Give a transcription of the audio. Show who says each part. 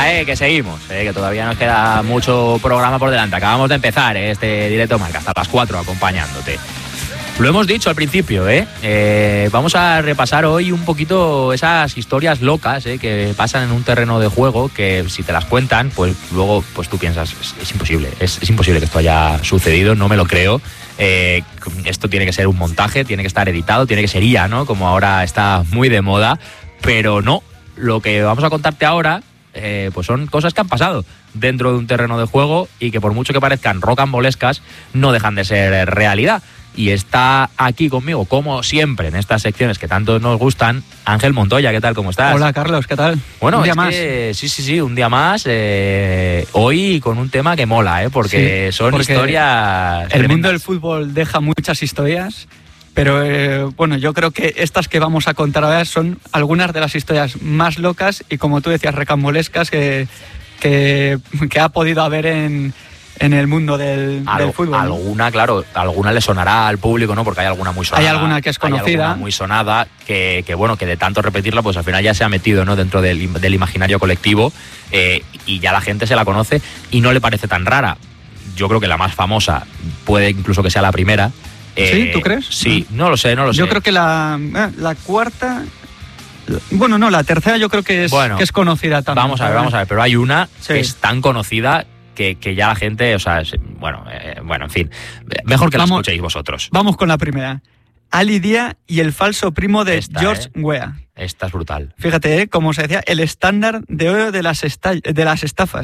Speaker 1: Venga, que seguimos, que todavía nos queda mucho programa por delante. Acabamos de empezar este directo Marca hasta las 4 acompañándote. Lo hemos dicho al principio, vamos a repasar hoy un poquito esas historias locas que pasan en un terreno de juego, que si te las cuentan, pues luego pues tú piensas, es imposible que esto haya sucedido, no me lo creo. Esto tiene que ser un montaje, tiene que estar editado, tiene que ser IA, ¿no? Como ahora está muy de moda, pero no. Lo que vamos a contarte ahora, pues son cosas que han pasado dentro de un terreno de juego y que por mucho que parezcan rocambolescas, no dejan de ser realidad. Y está aquí conmigo, como siempre, en estas secciones que tanto nos gustan, Ángel Montoya. ¿Qué tal? ¿Cómo estás?
Speaker 2: Hola, Carlos, ¿qué tal?
Speaker 1: Bueno,
Speaker 2: un día más.
Speaker 1: Sí, un día más. Hoy con un tema que mola, porque son historias...
Speaker 2: El
Speaker 1: tremendas.
Speaker 2: mundo del fútbol deja muchas historias, pero bueno, yo creo que estas que vamos a contar ahora son algunas de las historias más locas y, como tú decías, recambolescas que ha podido haber en el mundo del fútbol.
Speaker 1: Alguna, claro, alguna le sonará al público, ¿no? Porque hay alguna muy sonada.
Speaker 2: Hay alguna que es conocida.
Speaker 1: Hay alguna muy sonada que bueno, que de tanto repetirla, pues al final ya se ha metido, ¿no? Dentro del imaginario colectivo, y ya la gente se la conoce y no le parece tan rara. Yo creo que la más famosa puede incluso que sea la primera.
Speaker 2: ¿Sí? ¿Tú crees?
Speaker 1: Sí, no lo sé.
Speaker 2: Yo creo que la cuarta... Bueno, no, la tercera yo creo que es conocida también.
Speaker 1: Vamos a ver, pero hay una que es tan conocida que ya la gente, o sea, bueno, en fin, mejor que la escuchéis vosotros.
Speaker 2: Vamos con la primera. Ali Dia y el falso primo de George Weah.
Speaker 1: Esta es brutal.
Speaker 2: Fíjate, como se decía, el estándar de oro de las estafas.